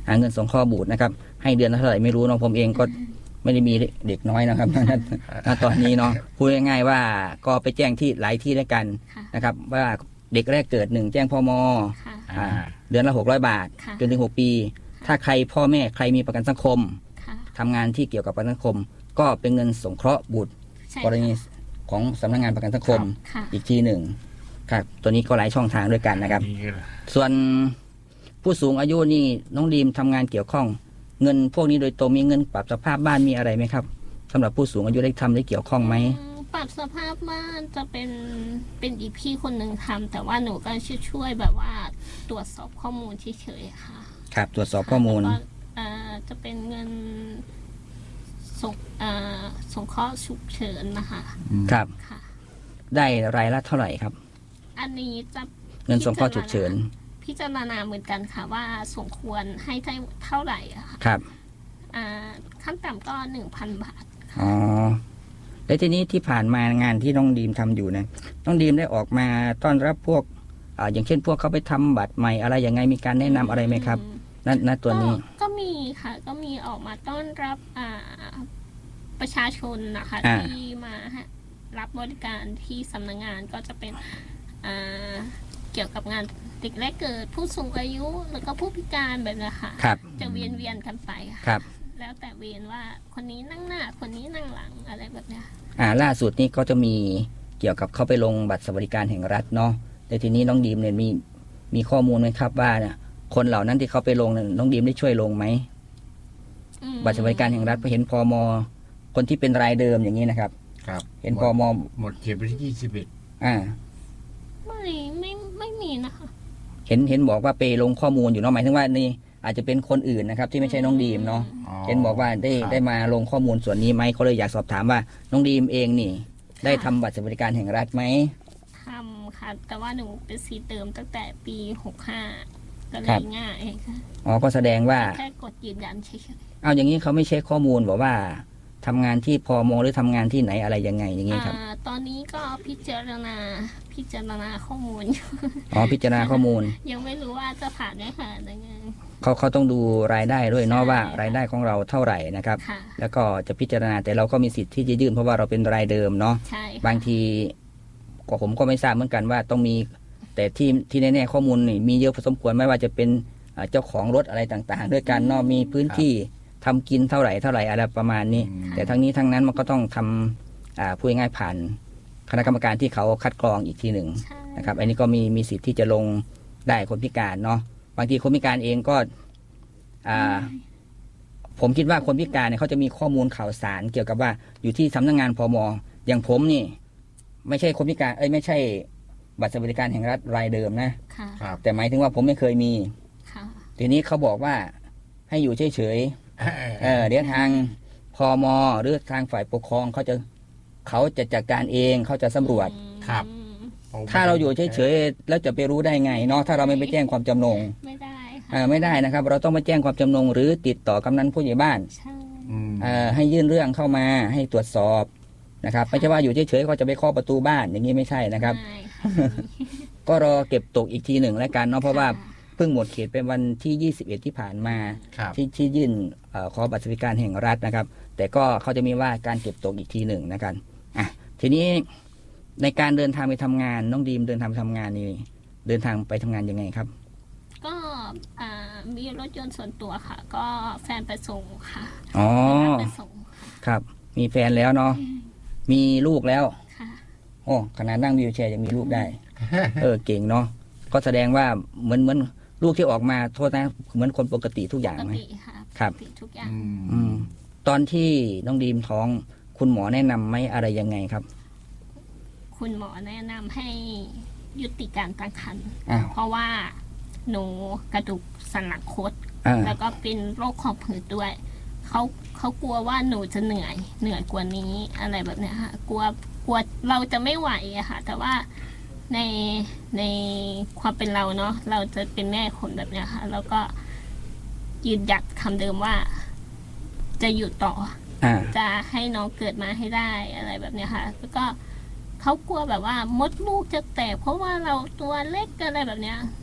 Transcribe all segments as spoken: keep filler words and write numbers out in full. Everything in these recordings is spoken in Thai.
หาเงินสงเคราะห์บุตรนะครับให้เดือนเท่าไหร่ไม่รู้เนาะผมเองก็ไม่ได้มีเด็กน้อยนะครับตอนนี้เนาะพูดง่ายๆว่าก็ไปแจ้งที่หลายที่ด้วยกันนะครับว่าเด็กแรกเกิดหนึ่งแจ้งพม.เดือนละหกร้อยบาทจนถึงหกปีถ้าใครพ่อแม่ใครมีประกันสังคมทำงานที่เกี่ยวกับประกันสังคมก็เป็นเงินสงเคราะห์บุตรกรณีของสำนักงานประกันสังคมอีกทีหนึ่งครับตัวนี้ก็หลายช่องทางด้วยกันนะครับส่วนผู้สูงอายุนี่น้องดีมทำงานเกี่ยวข้องเงินพวกนี้โดยตรงมีเงินปรับสภาพบ้านมีอะไรไหมครับสำหรับผู้สูงอายุได้ทำได้เกี่ยวข้องไหมปรับสภาพบ้านจะเป็นเป็นอีพี่คนหนึ่งทำแต่ว่าหนูก็ช่วยแบบว่าตรวจสอบข้อมูลเฉยๆค่ะครับตรวจสอบข้อมูลจะเป็นเงินส่งสงเคราะห์ฉุกเฉินนะคะครับได้รายละเท่าไหร่ครับอันนี้จะเงินสงเคราะห์ฉุกเฉินพิจารณาเหมือนกันค่ะว่าสมควรให้เท่าไหร่อะค่ะครับขั้นต่ำก็หนึ่งพันบาทอ๋อแล้วทีนี้ที่ผ่านมางานที่น้องดีมทำอยู่นะน้องดีมได้ออกมาต้อนรับพวกอ่าอย่างเช่นพวกเขาไปทำบัตรใหม่อะไรยังไงมีการแนะนำอะไรไหมครับนั่นนั่นตัวนี้ก็มีค่ะก็มีออกมาต้อนรับอ่าประชาชนนะคะที่มารับบริการที่สำนักงานก็จะเป็นอ่าเกี่ยวกับงานเด็กแรกเกิดผู้สูงอายุแล้วก็ผู้พิการแบบนี้ค่ะจะเวียนเวียนกันไปค่ะแล้วแต่เวียนว่าคนนี้นั่งหน้าคนนี้นั่งหลังอะไรแบบนี้อ่าล่าสุดนี้ก็จะมีเกี่ยวกับเขาไปลงบัตรสวัสดิการแห่งรัฐเนาะแต่ทีนี้น้องดีมเนี่ยมีมีข้อมูลไหมครับว่าเนี่ยคนเหล่านั้นที่เขาไปลงน้องดีมได้ช่วยลงไหมบัตรสวัสดิการแห่งรัฐไปเห็นพม.คนที่เป็นรายเดิมอย่างนี้นะครับครับเห็นพม. หมดเขตไปที่ยี่สิบเอ็ดอ่าไม่ไม่ไม่มีนะคะเห็นเห็นบอกว่าไปลงข้อมูลอยู่เนาะหมายถึงว่านี่อาจจะเป็นคนอื่นนะครับที่ไม่ใช่น้องดีมเนาะเห็นบอกว่าได้ได้มาลงข้อมูลส่วนนี้ไหมเขาเลยอยากสอบถามว่าน้องดีมเองนี่ได้ทำบัตรสวัสดิการแห่งรัฐไหมทำค่ะแต่ว่าหนูเป็นสีเติมตั้งแต่ปีหกห้าก็เลยง่ายค่ะอ๋อก็แสดงว่าแค่กดยืนยันเฉยๆเอาอย่างนี้เขาไม่เช็คข้อมูลบอกว่าทำงานที่พม.หรือทำงานที่ไหนอะไรยังไงอย่างนี้ครับตอนนี้ก็พิจารณาพิจารณาข้อมูลอ๋อพิจารณาข้อมูลยังไม่รู้ว่าจะผ่านได้ค่ะยังไงเขาเขาต้องดูรายได้ด้วยเนาะว่ารายได้ของเราเท่าไหร่นะครับแล้วก็จะพิจารณาแต่เราก็มีสิทธิ์ที่จะยื่นเพราะว่าเราเป็นรายเดิมเนาะบางทีก็ผมก็ไม่ทราบเหมือนกันว่าต้องมีแต่ที่ที่แน่ๆข้อมูลนี่มีเยอะพอสมควรไม่ว่าจะเป็นเจ้าของรถอะไรต่างๆด้วยกันเนาะมีพื้นที่ทำกินเท่าไหร่เท่าไหร่อะไรประมาณนี้แต่ทั้งนี้ทั้งนั้นมันก็ต้องทำพูดง่ายๆผ่านคณะกรรมการที่เขาคัดกรองอีกทีหนึ่งนะครับอันนี้ก็มีมีสิทธิ์ที่จะลงได้คนพิการเนาะบางทีคนพิการเองก็ผมคิดว่าคนพิการเนี่ยเขาจะมีข้อมูลข่าวสารเกี่ยวกับว่าอยู่ที่สำนักงานพม.อย่างผมนี่ไม่ใช่คนพิการเอ้ยไม่ใช่บัตรสวัสดิการแห่งรัฐรายเดิมนะแต่หมายถึงว่าผมไม่เคยมีทีนี้เขาบอกว่าให้อยู่เฉยๆเออเดี๋ยวทางพม.หรือทางฝ่ายปกครองเขาจะเขาจะจัดการเองเขาจะสำรวจครับถ้าเราอยู่เฉยๆแล้วจะไปรู้ได้ไงเนาะถ้าเราไม่ไปแจ้งความจำนงไม่ได้อ่าไม่ได้นะครับเราต้องมาแจ้งความจำนงหรือติดต่อกำนันผู้ใหญ่บ้านอ่าให้ยื่นเรื่องเข้ามาให้ตรวจสอบนะครับไม่ใช่ว่าอยู่เฉยๆเขาจะไปเคาะประตูบ้านอย่างนี้ไม่ใช่นะครับก็รอเก็บตกอีกทีหนึ่งแล้วกันเนาะเพราะว่าเพิ่งหมดเขตเป็นวันที่ยี่สิบเอ็ดที่ผ่านมาที่ที่ยื่นขอบัตรสวัสดิการแห่งรัฐนะครับแต่ก็เขาจะมีว่าการเก็บตกอีกทีหนึ่งนะครับอ่ะทีนี้ในการเดินทางไปทำงานน้องดีมเดินทางไปทำงานนี่เดินทางไปทำงานยังไงครับก็มีรถยนต์ส่วนตัวค่ะก็แฟนไปส่งค่ะอ๋อไปส่งครับมีแฟนแล้วเนาะมีลูกแล้วค่ะโอ้ขนาดนั่งวีลแชร์ยังมีลูกได้เออเก่งเนาะก็แสดงว่าเหมือนเหมือนลูกที่ออกมาโทษนะเหมือนคนปกติทุกอย่างไหมครับทุกอย่างอืมตอนที่น้องดีมท้องคุณหมอแนะนำไหมอะไรยังไงครับคุณหมอแนะนำให้ยุติการตั้งครรภ์เพราะว่าหนูกระดูกสันหลังคดแล้วก็เป็นโรคหอบหืดด้วยเขาเขากลัวว่าหนูจะเหนื่อยเหนื่อยกว่านี้อะไรแบบนี้ค่ะกลัวกลัวเราจะไม่ไหวอะค่ะแต่ว่าในในความเป็นเราเนาะเราจะเป็นแม่คนแบบนี้ค่ะแล้วก็ยืนหยัดคำเดิมว่าจะอยู่ต่อจะให้น้องเกิดมาให้ได้อะไรแบบนี้ค่ะแล้วก็เขากลัวแบบว่ามดลูกจะแตกเพราะว่าเราตัวเล็กอะไรแบบเนี้ย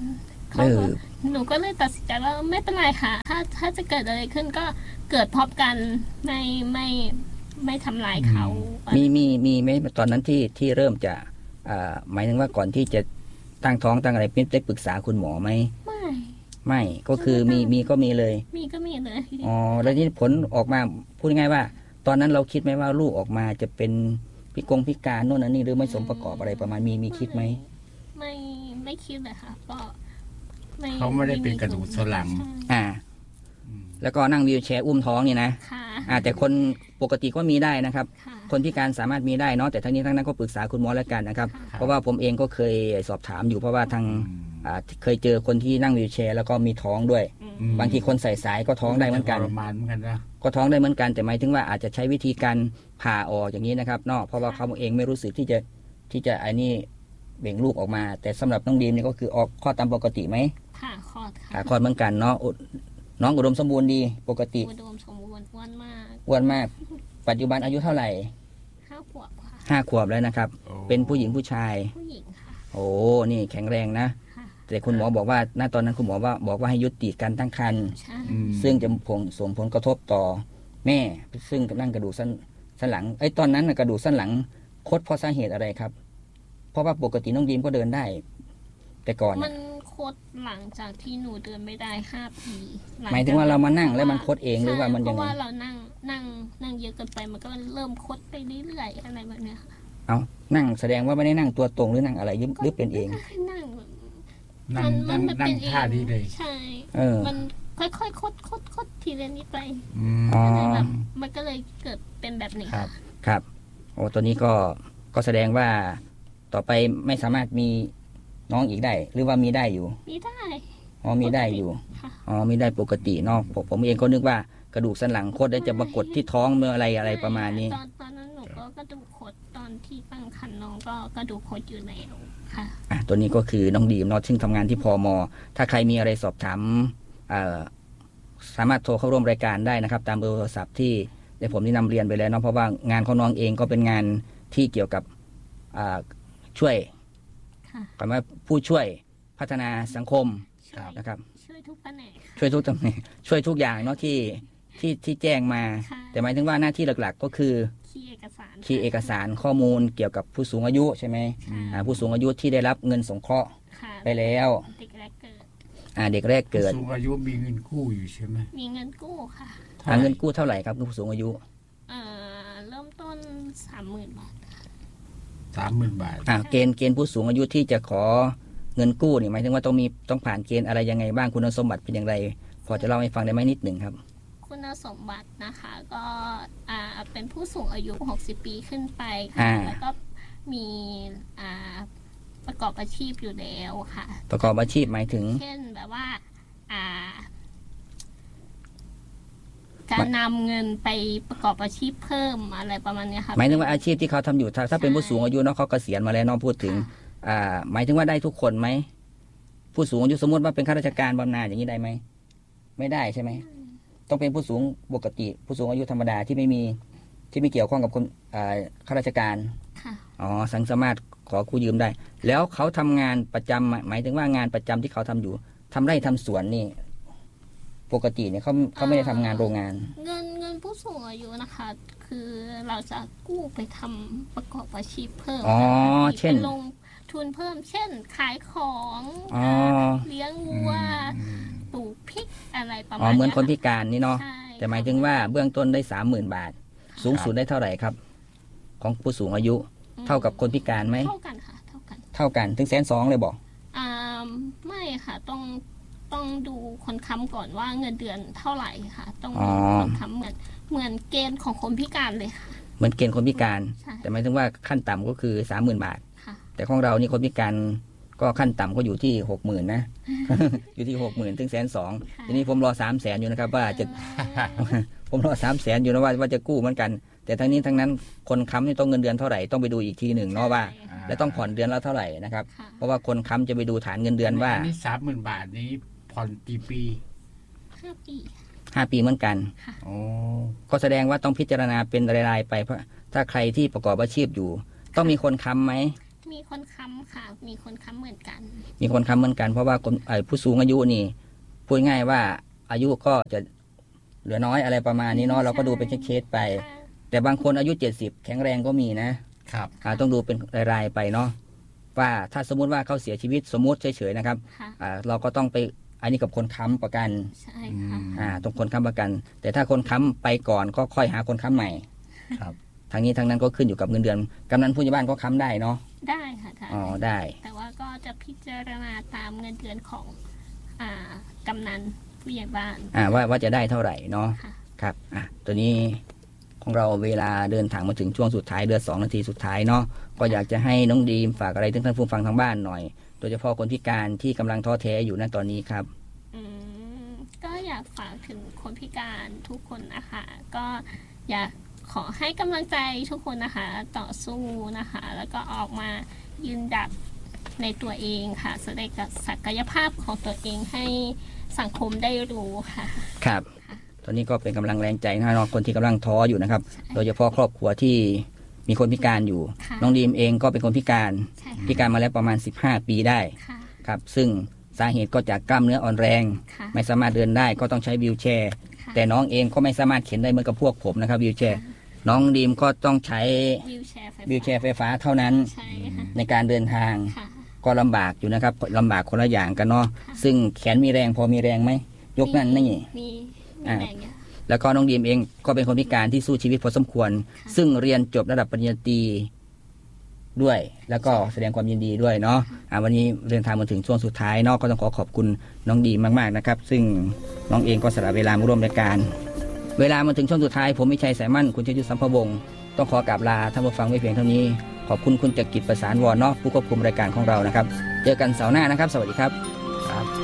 เขาก็หนูก็เลยตัดสินใจว่าไม่เป็นไรค่ะถ้าถ้าจะเกิดอะไรขึ้นก็เกิดพร้อมกันไม่ไม่ไม่ทำลายเขามีมีมีไหมตอนนั้นที่ที่เริ่มจะหมายถึงว่าก่อนที่จะตั้งท้องตั้งอะไรเป็นได้ปรึกษาคุณหมอไหมไม่ไม่ก็คือมีมีก็มีเลยมีก็มีเลยอ๋อแล้วที่ผลออกมาพูดง่ายว่าตอนนั้นเราคิดไหมว่าลูกออกมาจะเป็นพิกงพิการโน่นนั่นนี่หรือไม่สมประกอบอะไรประมาณมีมีคิดไหมไม่ไม่คิดเลยค่ะก็เขาไม่ได้เป็นกระดูกสันหลังอ่าแล้วก็นั่งวีลแชร์อุ้มท้องนี่นะอ่าแต่คนปกติก็มีได้นะครับคนพิการสามารถมีได้เนาะแต่ทั้งนี้ทั้งนั้นก็ปรึกษาคุณหมอแล้วกันนะครับเพราะว่าผมเองก็เคยสอบถามอยู่เพราะว่าทางอ่าเคยเจอคนที่นั่งวีลแชร์แล้วก็มีท้องด้วยบางทีคนใส่สายก็ท้องได้เหมือนกันประมาณเหมือนกันนะก็ท้องได้เหมือนกันแต่หมายถึงว่าอาจจะใช้วิธีการผ่าออกอย่างนี้นะครับเนาะเพราะว่าเขาเองไม่รู้สึกที่จะที่จะไอ้นี่เบ่งลูกออกมาแต่สำหรับน้องดีมนี่ก็คือออกคลอดตามปกติไหมค่ะคลอดค่ะคลอดเหมือนกันเนาะน้องอุดมสมบูรณ์ดีปกติอุดมสมบูรณ์อ้วนมากอ้วนมากปัจจุบันอายุเท่าไหร่ห้าขวบค่ะห้าขวบแล้วนะครับเป็นผู้หญิงผู้ชายผู้หญิงค่ะโอ้นี่แข็งแรงนะแต่คุณหมอบอกว่าณตอนนั้นคุณหมอว่าบอกว่าให้ยุติการตั้งครรภ์ซึ่งจะส่งผลกระทบต่อแม่ซึ่งนั่งกระดูกสันสันหลังไอ้ตอนนั้นกระดูกสันหลังคดเพราะสาเหตุอะไรครับเพราะว่าปกติน้องดีมก็เดินได้แต่ก่อนมันคดหลังจากที่หนูเดินไม่ได้ห้าปีหมายถึงว่าเรามานั่งแล้วมันคดเองหรือว่ามันยังไงเพราะว่าเรานั่งนั่งนั่งเยอะเกินไปมันก็เริ่มคดไปเรื่อยๆอะไรแบบเนี้ยเอานั่งแสดงว่าไม่ได้นั่งตัวตรงหรือนั่งอะไรหรือเป็นเองนั่งนั่งนั่งนั่งท่าดีเลยใช่มันค่อยๆคดคดคดทีละนิดไปอ๋อมันก็เลยเกิดเป็นแบบนี้ครับครับโอ้ตัวนี้ก็ก็แสดงว่าต่อไปไม่สามารถมีน้องอีกได้หรือว่ามีได้อยู่มีได้อ๋อมีได้อยู่อ๋อมีได้ปกติเนาะผมเองก็นึกว่ากระดูกสันหลังคดแล้วจะมากดที่ท้องเมื่ออะไรอะไรประมาณนี้ตอนตอนนั้นหนูก็กระดูกคดตอนที่ตั้งครรภ์น้องก็กระดูกคดอยู่แล้วค่ะอ่ะตัวนี้ก็คือน้องดีมเนาะซึ่งทำงานที่พม.ถ้าใครมีอะไรสอบถามอ่าสามารถโทรเข้าร่วมรายการได้นะครับตามเบอร์โทรศัพท์ที่ได้ผมได้นำเรียนไปแล้วเนาะเพราะว่างานของน้องเองก็เป็นงานที่เกี่ยวกับอ่าช่วยคำว่าผู้ช่วยพัฒนาสังคมนะครับช่วยทุกแผนกช่วยทุกตำแหน่งช่วยทุกอย่างเนาะที่ที่ที่แจ้งมาแต่หมายถึงว่าหน้าที่หลักๆก็คือคีย์เอกสารคีย์เอกสารข้อมูลเกี่ยวกับผู้สูงอายุใช่ไหมผู้สูงอายุที่ได้รับเงินสงเคราะห์ไปแล้วเด็กแรกเกิดอ่าเด็กแรกเกิดผู้สูงอายุมีเงินกู้อยู่ใช่ไหมมีเงินกู้ค่ะเงินกู้เท่าไหร่ครับผู้สูงอายุเอ่อเริ่มต้นสามหมื่นบาทสามหมื่นบาทอ่าเกณฑ์เกณฑ์ผู้สูงอายุที่จะขอเงินกู้นี่หมายถึงว่าต้องมีต้องผ่านเกณฑ์อะไรยังไงบ้างคุณสมบัติเป็นอย่างไรพอจะเล่าให้ฟังได้ไหมนิดหนึ่งครับคุณสมบัตินะคะก็อ่าเป็นผู้สูงอายุหกสิบปีขึ้นไปค่ะแล้วก็มีอ่าประกอบอาชีพอยู่แล้วค่ะประกอบอาชีพหมายถึงเช่นแบบว่าอ่าการนำเงินไปประกอบอาชีพเพิ่มอะไรประมาณนี้ค่ะหมายถึงว่าอาชีพที่เขาทำอยู่ถ้าถ้าเป็นผู้สูงอายุเนาะเขาเกษียณมาแล้วเนาะพูดถึงอ่าหมายถึงว่าได้ทุกคนไหมผู้สูงอายุสมมติว่าเป็นข้าราชการบำนาญอย่างนี้ได้ไหมไม่ได้ใช่ไหมต้องเป็นผู้สูงปกติผู้สูงอายุธรรมดาที่ไม่มีที่ไม่เกี่ยวข้องกับคนอ่าข้าราชการอ๋อสังสามารถขอกู้ยืมได้แล้วเขาทำงานประจำหมายถึงว่างานประจำที่เขาทำอยู่ทำไร่ทำสวนนี่ปกติเนี่ยเขาเขาไม่ได้ทำงานโรงงานเงินเงินผู้สูงอายุนะคะคือเราจะกู้ไปทำประกอบอาชีพเพิ่มอ๋อเช่นลงทุนเพิ่มเช่นขายของเลี้ยงวัวปลูกพริกอะไรประมาณนี้อ๋อเหมือนคนพิการนี่เนาะแต่หมายถึงว่าเบื้องต้นได้สามหมื่นบาทสูงสุดได้เท่าไหร่ครับของผู้สูงอายุเท่ากับคนพิการไหมเท่ากันค่ะเท่ากันเท่ากันถึงแสนสองเลยบอกอ่าไม่ค่ะต้องต้องดูคนค้ำก่อนว่าเงินเดือนเท่าไหร่ค่ะต้องดูคนค้ำเหมือนเหมือนเกณฑ์ของคนพิการเลยค่ะเหมือนเกณฑ์คนพิการแต่หมายถึงว่าขั้นต่ำก็คือสามหมื่นบาทแต่ของเรานี่คนพิการก็ขั้นต่ำก็อยู่ที่หกหมื่นนะ อยู่ที่หกหมื่นถึงแสนสองทีนี้ผมรอสามแสนอยู่นะครับว่าจะ ผมรอสามแสนอยู่นะว่าว่าจะกู้เหมือนกันแต่ทั้งนี้ทั้งนั้นคนค้ำนี่ต้องเงินเดือนเท่าไหร่ต้องไปดูอีกทีหนึ่งเนาะว่าและต้องผ่อนเดือนละเท่าไหร่นะครับเพราะว่าคนค้ำจะไปดูฐานเงินเดือนว่านี่สามหมื่นบาทนี้ผ่อนกี่ปีห้าปีห้าปีเหมือนกันก็แสดงว่าต้องพิจารณาเป็นรายๆไปเพราะถ้าใครที่ประกอบอาชีพอยู่ต้องมีคนค้ำไหมมีคนค้ำค่ะมีคนค้ำเหมือนกันมีคนค้ำเหมือนกันเพราะว่าคนผู้สูงอายุนี่พูดง่ายว่าอายุก็จะเหลือน้อยอะไรประมาณนี้เนาะเราก็ดูเป็นเคสไปแต่บางคนอายุเจ็ดสิบแข็งแรงก็มีนะครับต้องดูเป็นรายๆไปเนาะว่าถ้าสมมุติว่าเขาเสียชีวิตสมมุติเฉยๆนะครับเราก็ต้องไปอันนี้กับคนค้ำประกันใช่ค่ะอ่าตรงคนค้ำประกันแต่ถ้าคนค้ำไปก่อนก็ค่อยหาคนค้ำใหม่ครับทางนี้ทางนั้นก็ขึ้นอยู่กับเงินเดือนกำนันผู้ใหญ่บ้านก็ค้ำได้เนาะได้ค่ะอ๋อได้แต่ว่าก็จะพิจารณาตามเงินเดือนของอ่ากำนันผู้ใหญ่บ้านอ่าว่าว่าจะได้เท่าไหร่เนาะครับอ่ะตัวนี้ของเราเวลาเดินทางมาถึงช่วงสุดท้ายเดือนสองนาทีสุดท้ายเนาะก็อยากจะให้น้องดีมฝากอะไรถึงท่านผู้ฟังทางบ้านหน่อยโดยเฉพาะคนพิการที่กำลังท้อแท้อยู่ณตอนนี้ครับอืมก็อยากฝากถึงคนพิการทุกคนนะคะก็อยากขอให้กำลังใจทุกคนนะคะต่อสู้นะคะแล้วก็ออกมายืนหยัดในตัวเองค่ะแสดงศักยภาพของตัวเองให้สังคมได้รู้ค่ะครับตอนนี้ก็เป็นกำลังแรงใจนะน้องคนที่กำลังท้ออยู่นะครับโดยเฉพาะครอบครัวที่มีคนพิการอยู่น้องดีมเองก็เป็นคนพิการพิการมาแล้วประมาณสิบห้าปีได้ครับซึ่งสาเหตุก็จากกล้ามเนื้ออ่อนแรงไม่สามารถเดินได้ก็ต้องใช้วีลแชร์แต่น้องเองก็ไม่สามารถเข็นได้เหมือนกับพวกผมนะครับวีลแชร์น้องดีมก็ต้องใช้วีลแชร์ไฟฟ้าเท่านั้นในการเดินทางก็ลำบากอยู่นะครับลำบากคนละอย่างกันเนาะซึ่งแขนมีแรงพอมีแรงไหมยกนั่นนี่มีแรงแล้วก็น้องดีมเองก็เป็นคนพิการที่สู้ชีวิตพอสมควรซึ่งเรียนจบระดับปริญญาตรีด้วยแล้วก็แสดงความยินดีด้วยเนาะวันนี้เดินทางมาถึงช่วงสุดท้ายเนาะก็ต้องขอขอบคุณน้องดีมมากๆนะครับซึ่งน้องเองก็สละเวลามาร่วมรายการเวลามาถึงช่วงสุดท้ายผมมิชัยสายมั่นคุณชยุทธสัมภวงศ์ต้องขอกราบลาท่านผู้ฟังไว้เพียงเท่านี้ขอบคุณคุณจักริดประสานวรเนาะผู้ควบคุมรายการของเรานะครับเจอกันเสาร์หน้านะครับสวัสดีครับ